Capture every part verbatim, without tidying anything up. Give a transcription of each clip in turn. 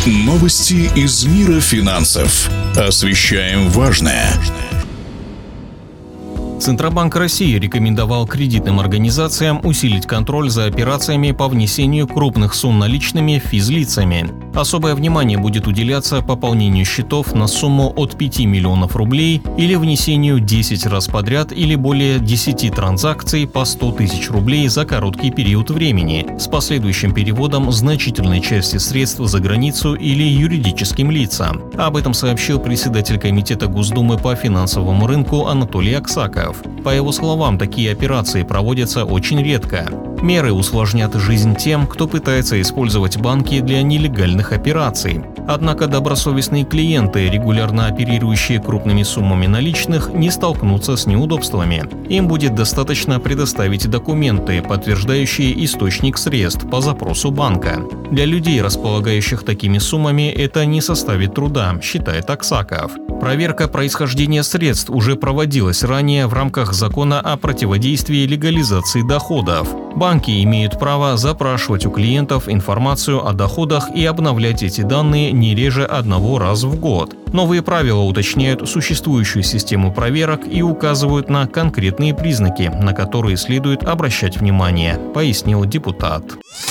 Новости из мира финансов. Освещаем важное. Центробанк России рекомендовал кредитным организациям усилить контроль за операциями по внесению крупных сумм наличными физлицами. Особое внимание будет уделяться пополнению счетов на сумму от пяти миллионов рублей или внесению десять раз подряд или более десяти транзакций по сто тысяч рублей за короткий период времени с последующим переводом значительной части средств за границу или юридическим лицам. Об этом сообщил председатель Комитета Госдумы по финансовому рынку Анатолий Аксаков. По его словам, такие операции проводятся очень редко. Меры усложнят жизнь тем, кто пытается использовать банки для нелегальных операций. Однако добросовестные клиенты, регулярно оперирующие крупными суммами наличных, не столкнутся с неудобствами. Им будет достаточно предоставить документы, подтверждающие источник средств по запросу банка. Для людей, располагающих такими суммами, это не составит труда, считает Аксаков. Проверка происхождения средств уже проводилась ранее в рамках закона о противодействии легализации доходов. Банки имеют право запрашивать у клиентов информацию о доходах и обновлять эти данные не реже одного раза в год. Новые правила уточняют существующую систему проверок и указывают на конкретные признаки, на которые следует обращать внимание, пояснил депутат.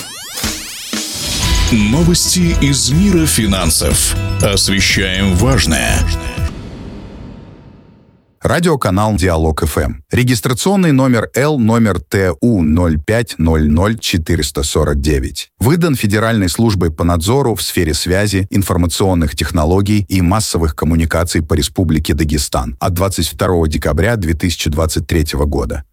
Новости из мира финансов. Освещаем важное. Радиоканал Диалог эф эм. Регистрационный номер Л номер Т У ноль пять ноль ноль четыре сорок девять. Выдан Федеральной службой по надзору в сфере связи, информационных технологий и массовых коммуникаций по Республике Дагестан от двадцать второго декабря две тысячи двадцать третьего года.